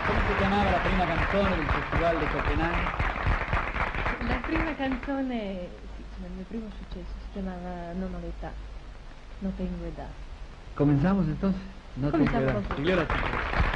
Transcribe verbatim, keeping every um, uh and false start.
come si chiamava la prima canzone del Festival di Copenaghen? La prima canzone, sì, nel mio primo successo, si chiamava Non ho l'età, no tengo edad. Comenzamos entonces. No tengo Comenzamos edad. nosotros. Y ahora sí.